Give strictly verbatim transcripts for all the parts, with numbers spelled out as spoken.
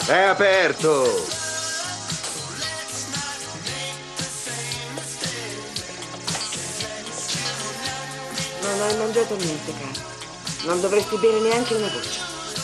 È aperto! Non hai mangiato niente, caro. Non dovresti bere neanche una goccia.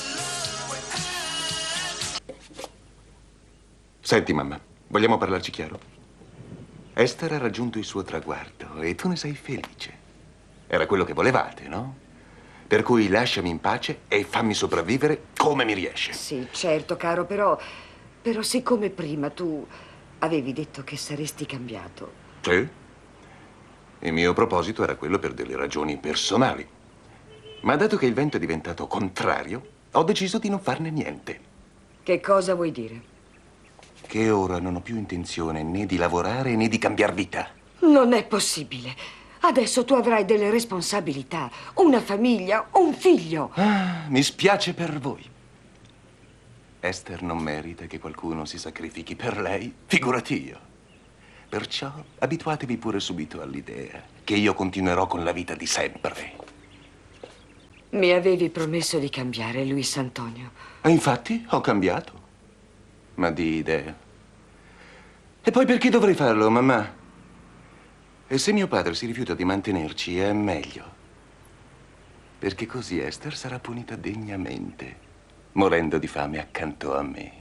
Senti, mamma, vogliamo parlarci chiaro? Esther ha raggiunto il suo traguardo e tu ne sei felice. Era quello che volevate, no? Per cui lasciami in pace e fammi sopravvivere come mi riesce. Sì, certo, caro, però... Però siccome prima tu avevi detto che saresti cambiato... Sì? Il mio proposito era quello per delle ragioni personali. Ma dato che il vento è diventato contrario, ho deciso di non farne niente. Che cosa vuoi dire? Che ora non ho più intenzione né di lavorare né di cambiar vita. Non è possibile. Adesso tu avrai delle responsabilità, una famiglia, un figlio. Ah, mi spiace per voi. Esther non merita che qualcuno si sacrifichi per lei, figurati io. Perciò abituatevi pure subito all'idea che io continuerò con la vita di sempre. Mi avevi promesso di cambiare, Luis Antonio. E infatti ho cambiato. Ma di idea. E poi perché dovrei farlo, mamma? E se mio padre si rifiuta di mantenerci è meglio. Perché così Esther sarà punita degnamente, morendo di fame accanto a me.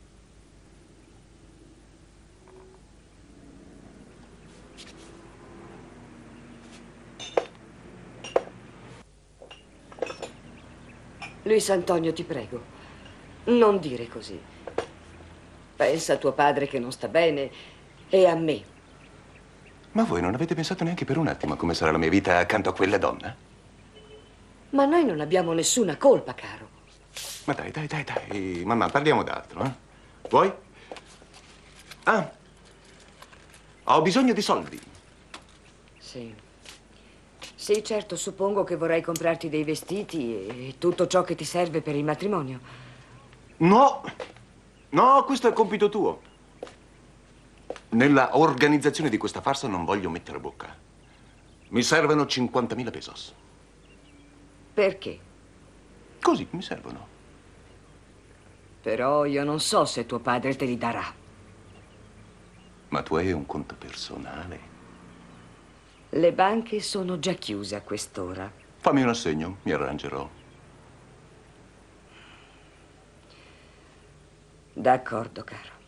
Luis Antonio, ti prego, non dire così. Pensa a tuo padre che non sta bene e a me. Ma voi non avete pensato neanche per un attimo a come sarà la mia vita accanto a quella donna? Ma noi non abbiamo nessuna colpa, caro. Ma dai, dai, dai, dai, mamma, parliamo d'altro, eh? Vuoi? Ah, ho bisogno di soldi. Sì. Sì, certo, suppongo che vorrai comprarti dei vestiti e tutto ciò che ti serve per il matrimonio. No, no, questo è il compito tuo. Nella organizzazione di questa farsa non voglio mettere bocca. Mi servono cinquantamila pesos. Perché? Così, mi servono. Però io non so se tuo padre te li darà. Ma tu hai un conto personale? Le banche sono già chiuse a quest'ora. Fammi un assegno, mi arrangerò. D'accordo, caro.